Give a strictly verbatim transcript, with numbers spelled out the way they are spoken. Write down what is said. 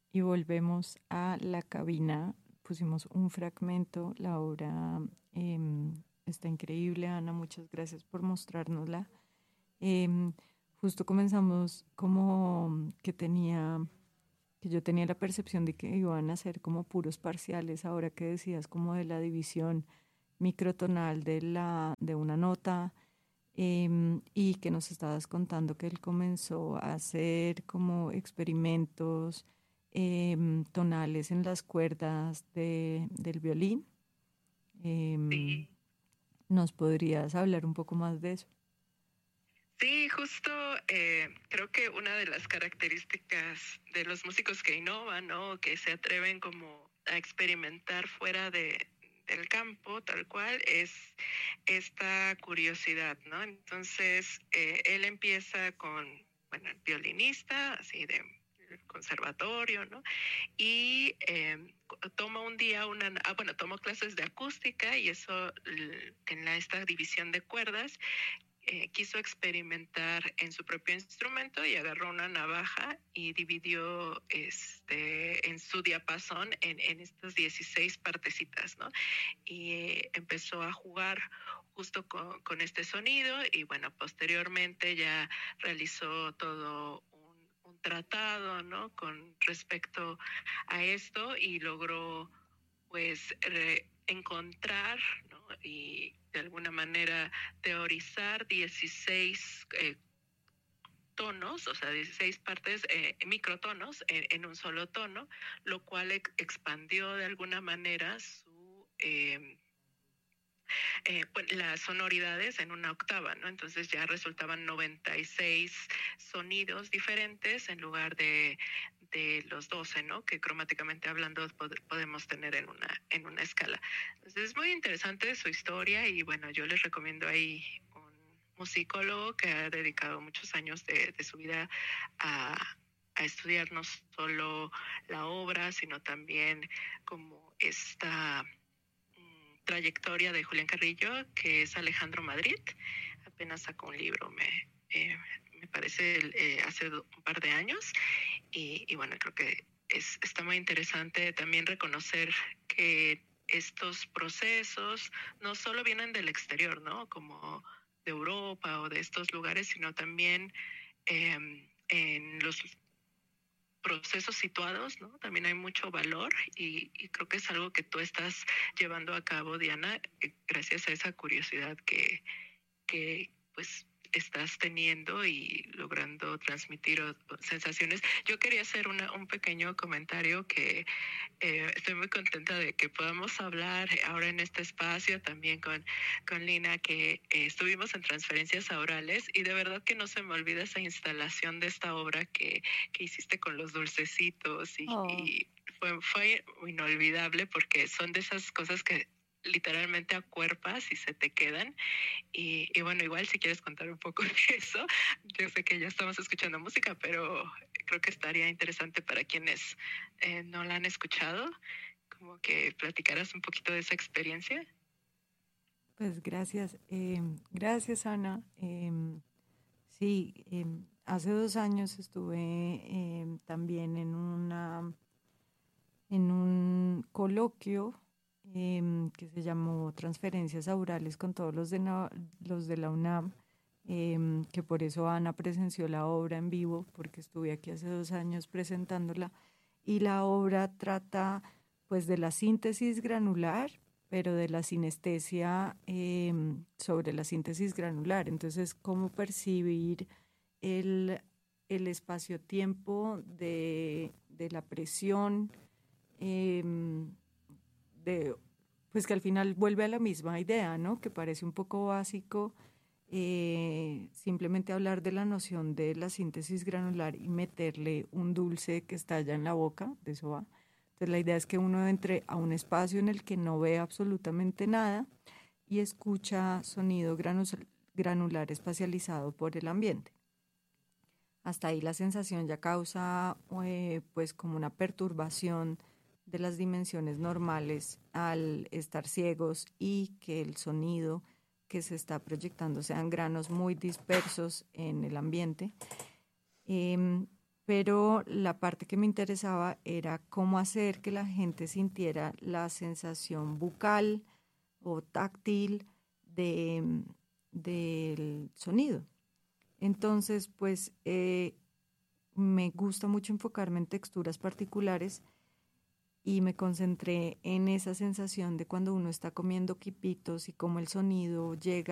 y volvemos a la cabina. Pusimos un fragmento, la obra em, está increíble, Ana, muchas gracias por mostrárnosla. Em, Justo comenzamos como que tenía, que yo tenía la percepción de que iban a ser como puros parciales, ahora que decías como de la división microtonal de, la, de una nota, em, y que nos estabas contando que él comenzó a hacer como experimentos em, tonales en las cuerdas de, del violín. Em, Sí, ¿Nos podrías hablar un poco más de eso? sí, justo eh, creo que una de las características de los músicos que innovan, ¿no? Que se atreven como a experimentar fuera de, del campo, tal cual, es esta curiosidad, ¿no? Entonces, eh, él empieza con, bueno, el violinista, así de conservatorio, ¿no? Y eh, toma un día una, ah, bueno, tomó clases de acústica y eso en la, esta división de cuerdas eh, quiso experimentar en su propio instrumento y agarró una navaja y dividió este, en su diapasón en, en estas dieciséis partecitas, ¿no? Y eh, empezó a jugar justo con, con este sonido y bueno, posteriormente ya realizó todo un, un tratado, ¿no? Con respecto a esto y logró pues re- encontrar, ¿no? Y de alguna manera teorizar dieciséis eh, tonos, o sea, dieciséis partes, eh, microtonos en, en, un solo tono, lo cual ex expandió de alguna manera su... Eh, eh, pues, las sonoridades en una octava, ¿no? Entonces ya resultaban noventa y seis sonidos diferentes en lugar de, de los doce, ¿no? Que cromáticamente hablando pod podemos tener en una, en una escala. Entonces es muy interesante su historia y bueno, yo les recomiendo ahí un musicólogo que ha dedicado muchos años de, de su vida a, a estudiar no solo la obra, sino también como esta trayectoria de Julián Carrillo, que es Alejandro Madrid. Apenas sacó un libro, me, eh, me parece, eh, hace un par de años. Y, y bueno, creo que es, está muy interesante también reconocer que estos procesos no solo vienen del exterior, ¿no? Como de Europa o de estos lugares, sino también eh, en los procesos situados, ¿no? También hay mucho valor y, y creo que es algo que tú estás llevando a cabo, Diana, eh, gracias a esa curiosidad que, que pues estás teniendo y logrando transmitir o, o sensaciones. Yo quería hacer una, un pequeño comentario que eh, estoy muy contenta de que podamos hablar ahora en este espacio también con, con Lina, que eh, estuvimos en transferencias orales y de verdad que no se me olvida esa instalación de esta obra que, que hiciste con los dulcecitos y, Oh, y fue, fue inolvidable porque son de esas cosas que literalmente acuerpas y se te quedan. Y, y bueno, igual si quieres contar un poco de eso, yo sé que ya estamos escuchando música, pero creo que estaría interesante para quienes eh, no la han escuchado, como que platicaras un poquito de esa experiencia. pues gracias, em, gracias Ana. Em, sí, em, hace dos años estuve em, también en una, en un coloquio em, que se llamó Transferencias Aurales con todos los de, na- los de la UNAM, em, que por eso Ana presenció la obra en vivo, porque estuve aquí hace dos años presentándola, y la obra trata pues de la síntesis granular, pero de la sinestesia em, sobre la síntesis granular. Entonces, cómo percibir el, el espacio-tiempo de, de la presión, em, de, pues que al final vuelve a la misma idea, ¿no? Que parece un poco básico, eh, simplemente hablar de la noción de la síntesis granular y meterle un dulce que estalla en la boca, de eso va. Entonces la idea es que uno entre a un espacio en el que no ve absolutamente nada y escucha sonido granular espacializado por el ambiente. Hasta ahí la sensación ya causa eh, pues como una perturbación de las dimensiones normales al estar ciegos y que el sonido que se está proyectando sean granos muy dispersos en el ambiente. Eh, pero la parte que me interesaba era cómo hacer que la gente sintiera la sensación bucal o táctil de, del sonido. Entonces, pues eh, me gusta mucho enfocarme en texturas particulares y me concentré en esa sensación de cuando uno está comiendo quipitos y cómo el sonido llega